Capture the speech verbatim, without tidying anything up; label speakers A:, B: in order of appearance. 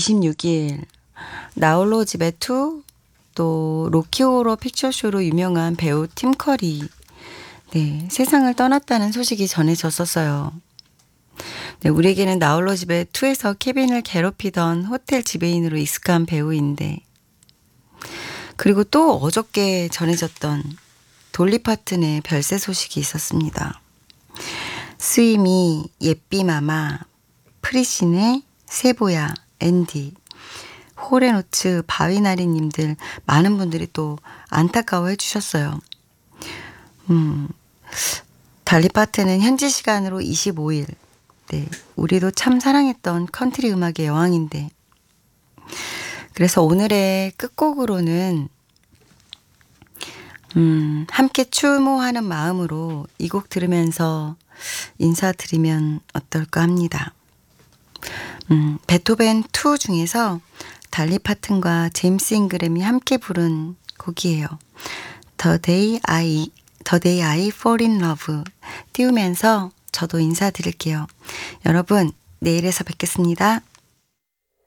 A: 이십육 일 나홀로 집에 투, 또 로키호러 픽처쇼로 유명한 배우 팀 커리, 네, 세상을 떠났다는 소식이 전해졌었어요. 네, 우리에게는 나홀로 집에 투에서 케빈을 괴롭히던 호텔 지배인으로 익숙한 배우인데, 그리고 또 어저께 전해졌던 돌리 파튼의 별세 소식이 있었습니다. 스위미, 예삐마마, 프리신의 세보야, 앤디, 호레노츠, 바위나리님들 많은 분들이 또 안타까워해 주셨어요. 음, 달리 파튼은 현지 시간으로 이십오 일, 네, 우리도 참 사랑했던 컨트리 음악의 여왕인데, 그래서 오늘의 끝곡으로는 음, 함께 추모하는 마음으로 이 곡 들으면서 인사드리면 어떨까 합니다. 음, 베토벤 투 중에서 달리 파튼과 제임스 잉그램이 함께 부른 곡이에요. The Day I, The Day I Fall in Love 띄우면서 저도 인사드릴게요. 여러분, 내일에서 뵙겠습니다.